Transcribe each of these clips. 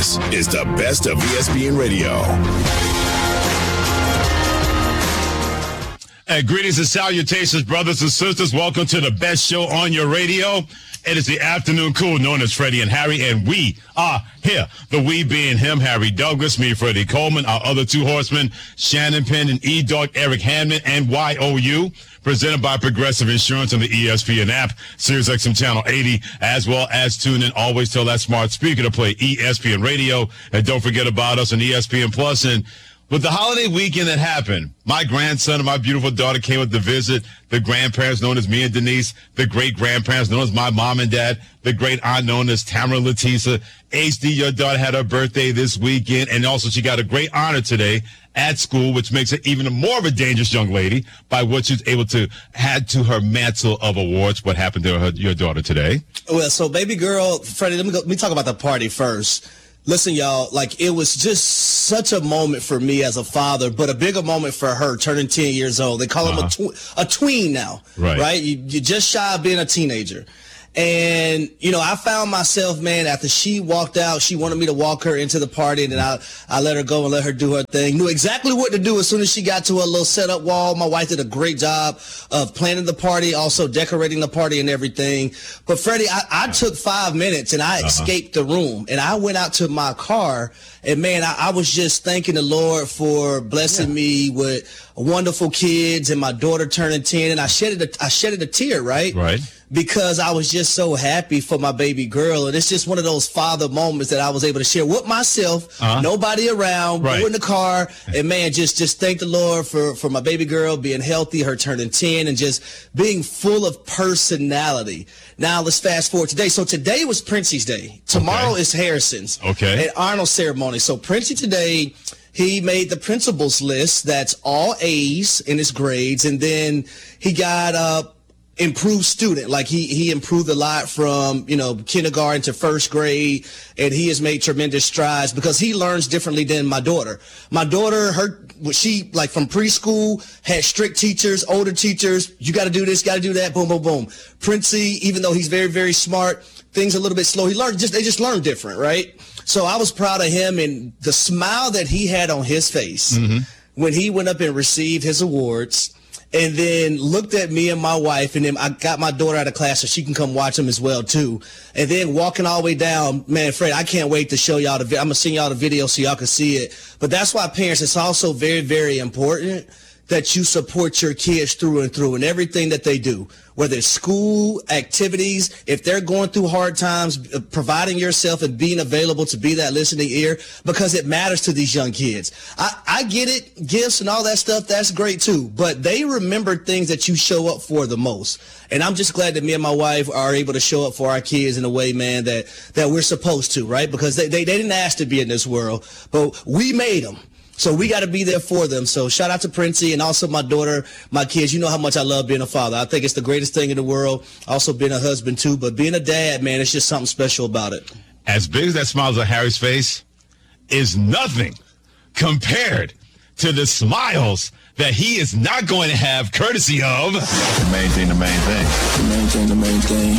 This is the best of ESPN Radio. Greetings and salutations, brothers and sisters. Welcome to the best show on your radio. It is the afternoon cool, known as Freddie and Harry, and we are here. The we being him, Harry Douglas, me, Freddie Coleman, our other two horsemen, Shannon Penn and E-Dog, Eric Hanman, and YOU, presented by Progressive Insurance on the ESPN app, Sirius XM Channel 80, as well as tune in. Always tell that smart speaker to play ESPN Radio, and don't forget about us on ESPN Plus. And with the holiday weekend that happened, my grandson and my beautiful daughter came up to visit, the grandparents known as me and Denise, the great-grandparents known as my mom and dad, the great-aunt known as Tamara Latisa. HD, your daughter had her birthday this weekend, and also she got a great honor today at school, which makes her even more of a dangerous young lady by what she's able to add to her mantle of awards. What happened to your daughter today? Well, so baby girl, Freddie, let me talk about the party first. Listen, y'all, like, it was just such a moment for me as a father, but a bigger moment for her turning 10 years old. They call him a tween now, right? You're just shy of being a teenager. And, you know, I found myself, man, after she walked out, she wanted me to walk her into the party, and then I let her go and let her do her thing. Knew exactly what to do as soon as she got to a little setup wall. My wife did a great job of planning the party, also decorating the party and everything. But, Freddie, I took 5 minutes, and I escaped the room, and I went out to my car, and, man, I was just thanking the Lord for blessing me with wonderful kids and my daughter turning 10, and I shedded a tear, right? Right. Because I was just so happy for my baby girl. And it's just one of those father moments that I was able to share with myself, nobody around, go in the car, and, man, just thank the Lord for my baby girl being healthy, her turning 10, and just being full of personality. Now, let's fast forward today. So today was Princey's Day. Tomorrow is Harrison's. Okay. And Arnold's ceremony. So Princey today, he made the principal's list. That's all A's in his grades. And then he got improved student. Like he improved a lot from, you know, kindergarten to first grade, and he has made tremendous strides because he learns differently than my daughter. My daughter, she, like, from preschool, had strict teachers, older teachers. You got to do this, got to do that, boom, boom, boom. Princey, even though he's very, very smart, things a little bit slow. They just learn different, right? So I was proud of him, and the smile that he had on his face when he went up and received his awards, and then looked at me and my wife, and then I got my daughter out of class so she can come watch them as well, too. And then walking all the way down, man, Fred, I can't wait to show y'all the video. I'm going to send y'all the video so y'all can see it. But that's why, parents, it's also very, very important that you support your kids through and through in everything that they do, whether it's school, activities, if they're going through hard times, providing yourself and being available to be that listening ear, because it matters to these young kids. I get it, gifts and all that stuff, that's great too, but they remember things that you show up for the most. And I'm just glad that me and my wife are able to show up for our kids in a way, man, that we're supposed to, right? Because they didn't ask to be in this world, but we made them. So we got to be there for them. So shout out to Princey and also my daughter, my kids. You know how much I love being a father. I think it's the greatest thing in the world. Also being a husband, too. But being a dad, man, it's just something special about it. As big as that smile on Harry's face is nothing compared to the smiles that he is not going to have courtesy of The main thing. The main thing. The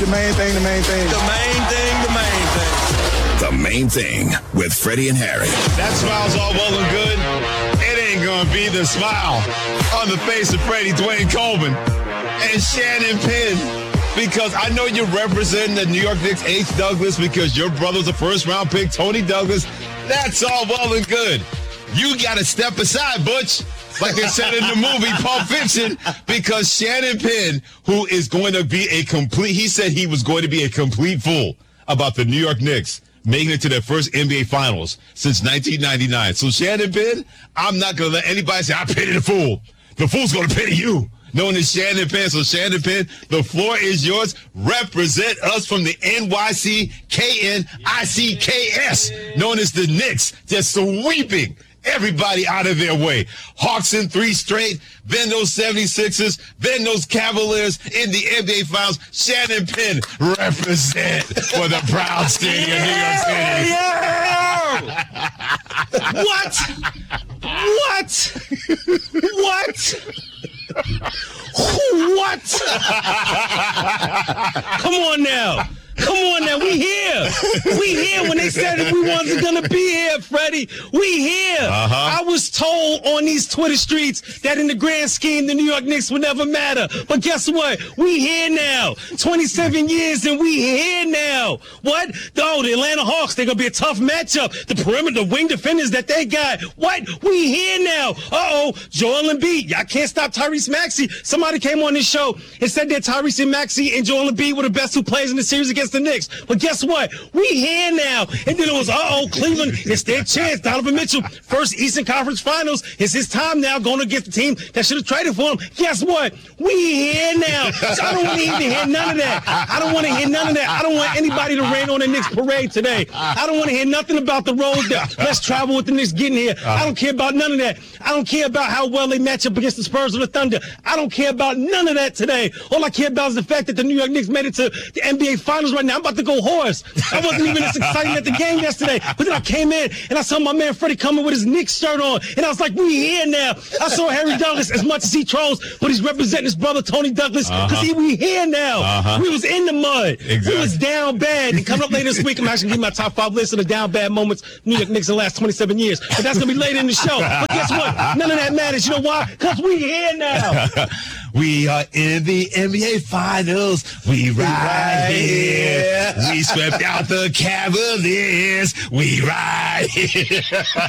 main thing with Freddie and Harry. That smile's all well and good. It ain't going to be the smile on the face of Freddie Dwayne Coleman and Shannon Penn, because I know you're representing the New York Knicks, H. Douglas, because your brother's a first-round pick, Tony Douglas. That's all well and good. You got to step aside, Butch, like they said in the movie Pulp Fiction, because Shannon Penn, who is going to be he said he was going to be a complete fool about the New York Knicks making it to their first NBA Finals since 1999. So, Shannon Penn, I'm not going to let anybody say, I pity the fool. The fool's going to pity you. Known as Shannon Penn. So, Shannon Penn, the floor is yours. Represent us from the NYCKNICKS, known as the Knicks, just sweeping everybody out of their way. Hawks in 3 straight, then those 76ers, then those Cavaliers in the NBA Finals. Shannon Penn represent for the proud city of New York City. What? Come on now. Come on now, we here. We here when they said that we wasn't going to be here, Freddie. We here. I was told on these Twitter streets that in the grand scheme, the New York Knicks would never matter. But guess what? We here now. 27 years and we here now. What? Oh, the Atlanta Hawks, they're going to be a tough matchup. The perimeter wing defenders that they got. What? We here now. Uh-oh. Joel Embiid. Y'all can't stop Tyrese Maxey. Somebody came on this show and said that Tyrese and Maxey and Joel Embiid were the best two players in the series against the Knicks. But guess what? We here now. And then it was, Cleveland, it's their chance. Donovan Mitchell, first Eastern Conference Finals. It's his time now going against the team that should have traded for him. Guess what? We here now. So I don't want to even hear none of that. I don't want to hear none of that. I don't want anybody to rain on the Knicks parade today. I don't want to hear nothing about the road that let's travel with the Knicks getting here. I don't care about none of that. I don't care about how well they match up against the Spurs or the Thunder. I don't care about none of that today. All I care about is the fact that the New York Knicks made it to the NBA Finals right now. I'm about to go hoarse. I wasn't even this excited at the game yesterday. But then I came in and I saw my man Freddie coming with his Knicks shirt on. And I was like, we here now. I saw Harry Douglas as much as he trolls, but he's representing his brother Tony Douglas because we here now. We was in the mud. Exactly. We was down bad. And coming up later this week, I'm actually going to give my top 5 list of the down bad moments New York Knicks in the last 27 years. But that's going to be later in the show. But guess what? None of that matters. You know why? Because we here now. We are in the NBA Finals. We right here. We swept out the Cavaliers. We right here.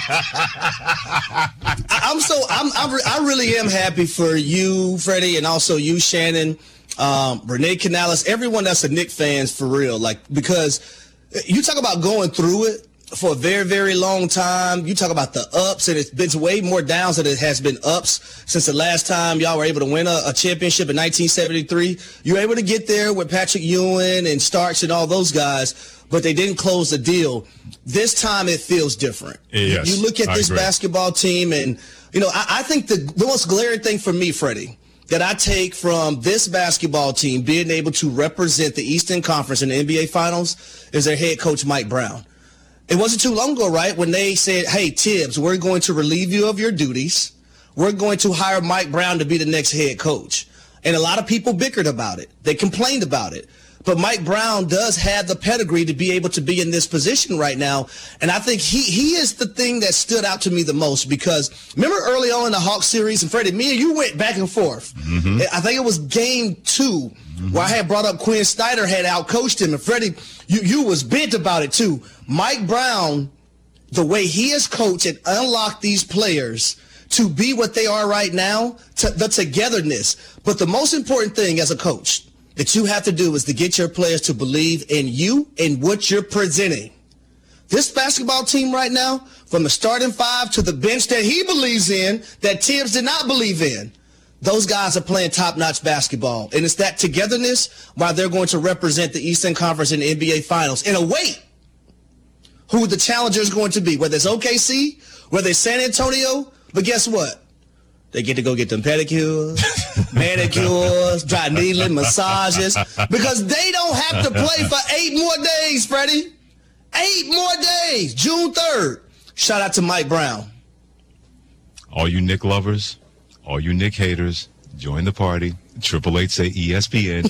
I really am happy for you, Freddie, and also you, Shannon, Renee Canales, everyone that's a Knicks fans for real. Like, because you talk about going through it for a very, very long time. You talk about the ups, and it's been way more downs than it has been ups since the last time y'all were able to win a championship in 1973. You were able to get there with Patrick Ewing and Starks and all those guys, but they didn't close the deal. This time it feels different. Yes, you look at this agree. Basketball team, and, you know, I think the most glaring thing for me, Freddie, that I take from this basketball team being able to represent the Eastern Conference in the NBA Finals is their head coach, Mike Brown. It wasn't too long ago, right, when they said, hey, Tibbs, we're going to relieve you of your duties. We're going to hire Mike Brown to be the next head coach. And a lot of people bickered about it. They complained about it. But Mike Brown does have the pedigree to be able to be in this position right now. And I think he is the thing that stood out to me the most, because remember early on in the Hawks series, and Freddie, me and you went back and forth. I think it was game 2 where I had brought up Quinn Snyder had outcoached him. And Freddie, you was bent about it too. Mike Brown, the way he has coached and unlocked these players to be what they are right now, the togetherness. But the most important thing as a coach that you have to do is to get your players to believe in you and what you're presenting. This basketball team right now, from the starting 5 to the bench that he believes in, that Tibbs did not believe in, those guys are playing top-notch basketball. And it's that togetherness why they're going to represent the Eastern Conference in the NBA Finals. In a way, who the challenger is going to be, whether it's OKC, whether it's San Antonio. But guess what? They get to go get them pedicures, manicures, dry needling, massages, because they don't have to play for 8 more days, Freddie. 8 more days, June 3rd. Shout out to Mike Brown. All you Knick lovers, all you Knick haters, join the party. 888 say ESPN,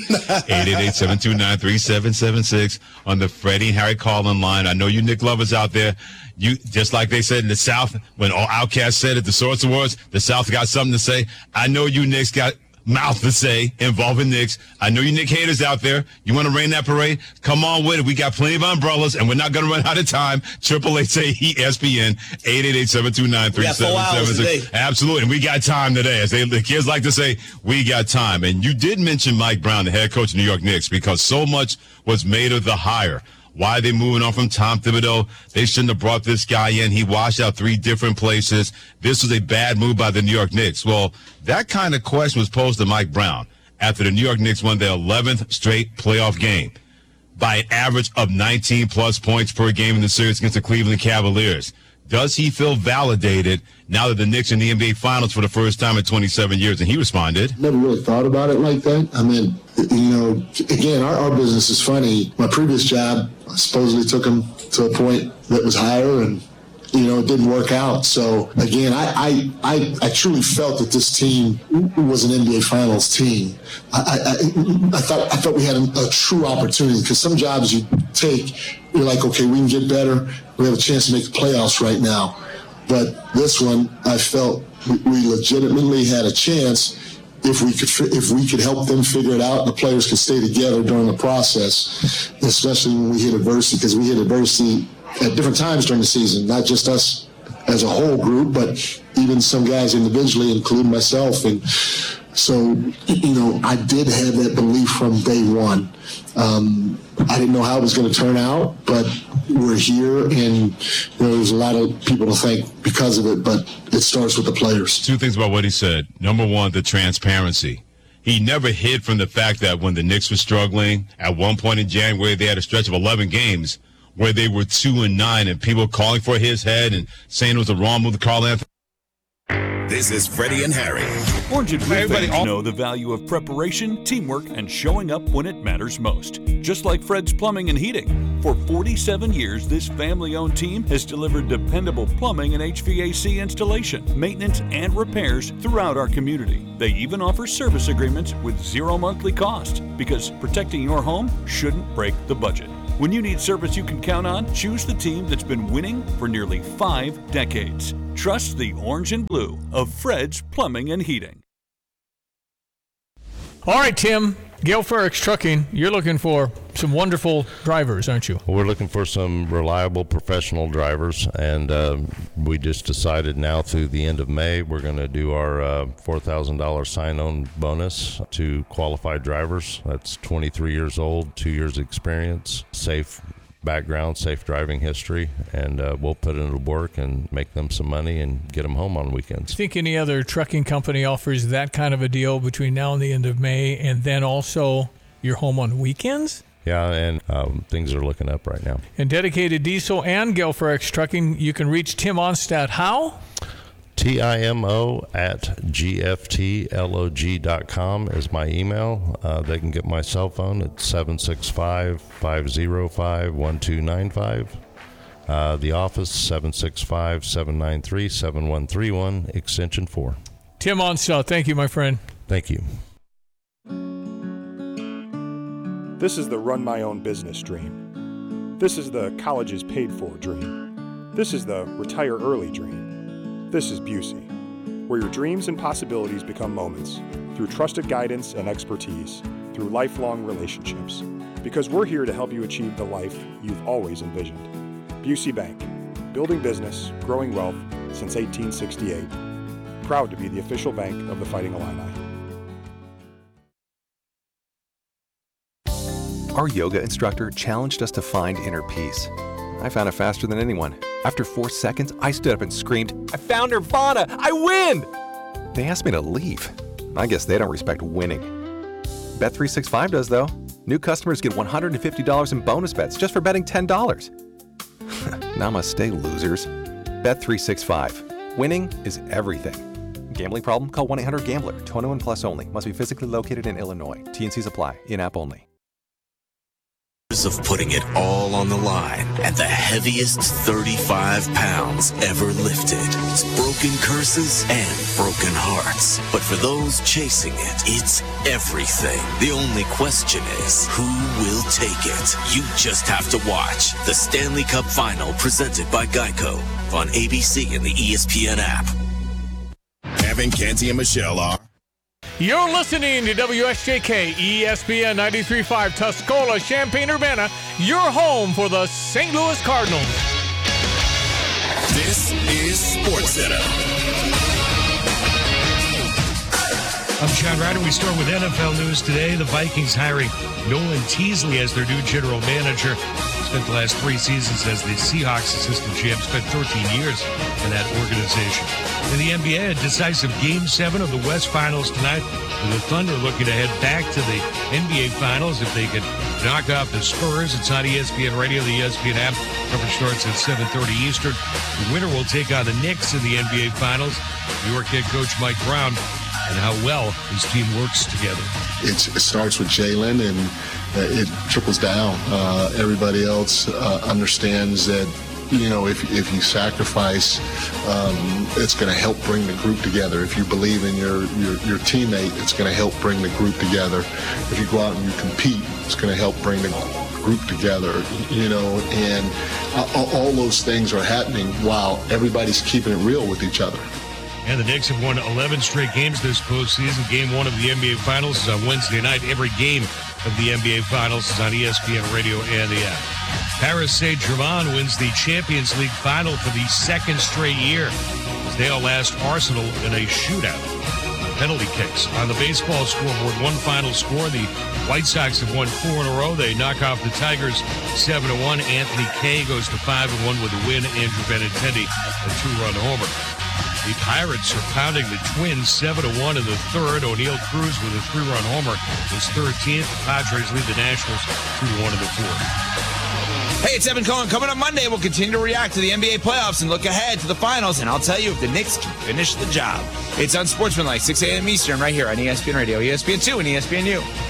888-729-3776 on the Freddie and Harry call-in line. I know you Knick lovers out there. You, just like they said in the South, when all Outkast said at the Source Awards, the South got something to say. I know you Knicks got mouth to say involving Knicks. I know you Knick haters out there. You want to rain that parade? Come on with it. We got plenty of umbrellas, and we're not going to run out of time. 888 say ESPN, 888-729-3776. Absolutely. And we got time today. As the kids like to say, we got time. And you did mention Mike Brown, the head coach of the New York Knicks, because so much was made of the hire. Why are they moving on from Tom Thibodeau? They shouldn't have brought this guy in. He washed out 3 different places. This was a bad move by the New York Knicks. Well, that kind of question was posed to Mike Brown after the New York Knicks won their 11th straight playoff game by an average of 19-plus points per game in the series against the Cleveland Cavaliers. Does he feel validated now that the Knicks are in the NBA Finals for the first time in 27 years? And he responded, never really thought about it like that. I mean, you know, again, our business is funny. My previous job, I supposedly took him to a point that was higher, and it didn't work out. So again, I truly felt that this team was an NBA Finals team. I thought we had a true opportunity, because some jobs you take, you're like, okay, we can get better. We have a chance to make the playoffs right now. But this one, I felt we legitimately had a chance if we could help them figure it out, and the players could stay together during the process, especially when we hit adversity, because we hit adversity at different times during the season, not just us as a whole group, but even some guys individually, including myself. And so, I did have that belief from day one. I didn't know how it was going to turn out, but we're here, and there's a lot of people to thank because of it, but it starts with the players. Two things about what he said. Number one, the transparency. He never hid from the fact that when the Knicks were struggling, at one point in January, they had a stretch of 11 games where they were 2-9, and people calling for his head and saying it was the wrong move to Karl Anthony. This is Freddie and Harry. Orange and Blue fans know the value of preparation, teamwork, and showing up when it matters most. Just like Fred's Plumbing and Heating. For 47 years, this family-owned team has delivered dependable plumbing and HVAC installation, maintenance, and repairs throughout our community. They even offer service agreements with zero monthly cost, because protecting your home shouldn't break the budget. When you need service you can count on, choose the team that's been winning for nearly 5 decades. Trust the Orange and Blue of Fred's Plumbing and Heating. All right, Tim, Gale Ferrex Trucking, you're looking for some wonderful drivers, aren't you? We're looking for some reliable professional drivers, and we just decided now through the end of May we're going to do our $4,000 sign-on bonus to qualified drivers. That's 23 years old, 2 years experience, safe background, safe driving history, and we'll put it into work and make them some money and get them home on weekends. Do you think any other trucking company offers that kind of a deal between now and the end of May, and then also you're home on weekends? Yeah, and things are looking up right now. And Dedicated Diesel and Gale Ferrex Trucking, you can reach Tim Onstadt how? TIMO@gftlog.com is my email. They can get my cell phone at 765-505-1295. The office, 765-793-7131, extension 4. Tim Onstadt, thank you, my friend. Thank you. This is the run my own business dream. This is the colleges paid for dream. This is the retire early dream. This is Busey, where your dreams and possibilities become moments through trusted guidance and expertise, through lifelong relationships. Because we're here to help you achieve the life you've always envisioned. Busey Bank, building business, growing wealth since 1868. Proud to be the official bank of the Fighting Illini. Our yoga instructor challenged us to find inner peace. I found it faster than anyone. After 4 seconds, I stood up and screamed, "I found Nirvana! I win!" They asked me to leave. I guess they don't respect winning. Bet365 does, though. New customers get $150 in bonus bets just for betting $10. Namaste, losers. Bet365. Winning is everything. Gambling problem? Call 1-800-GAMBLER. 21 plus only. Must be physically located in Illinois. T&Cs apply. In-app only. Of putting it all on the line at the heaviest 35 pounds ever lifted. It's broken curses and broken hearts. But for those chasing it, it's everything. The only question is, who will take it? You just have to watch the Stanley Cup Final presented by Geico on ABC and the ESPN app. Evan, Canty, and Michelle are. You're listening to WSJK ESPN 93.5 Tuscola, Champaign-Urbana, your home for the St. Louis Cardinals. This is SportsCenter. I'm John Ryder. We start with NFL news today. The Vikings hiring Nolan Teasley as their new general manager. Spent the last 3 seasons as the Seahawks assistant GM. Spent 13 years in that organization. In the NBA, a decisive Game 7 of the West Finals tonight, with the Thunder looking to head back to the NBA Finals if they could knock off the Spurs. It's on ESPN Radio, the ESPN app. Coverage starts at 7:30 Eastern. The winner will take on the Knicks in the NBA Finals. New York head coach Mike Brown, and how well his team works together. It starts with Jalen, and it trickles down. Everybody else understands that if you sacrifice, it's going to help bring the group together. If you believe in your teammate, it's going to help bring the group together. If you go out and you compete, it's going to help bring the group together, and all those things are happening while everybody's keeping it real with each other. And the Knicks have won 11 straight games this postseason. Game 1 of the NBA Finals is on Wednesday night. Every game of the NBA Finals is on ESPN Radio and the app. Paris Saint-Germain wins the Champions League final for the second straight year as they outlast Arsenal in a shootout. Penalty kicks. On the baseball scoreboard, one final score. The White Sox have won 4 in a row. They knock off the Tigers 7-1. Anthony Kay goes to 5-1 with a win. Andrew Benintendi, a 2-run homer. The Pirates are pounding the Twins 7-1 in the third. O'Neal Cruz with a 3-run homer is 13th. The Padres lead the Nationals 2-1 in the fourth. Hey, it's Evan Cohen. Coming up Monday, we'll continue to react to the NBA playoffs and look ahead to the finals, and I'll tell you if the Knicks can finish the job. It's Unsportsmanlike, 6 a.m. Eastern, right here on ESPN Radio, ESPN2, and ESPNU.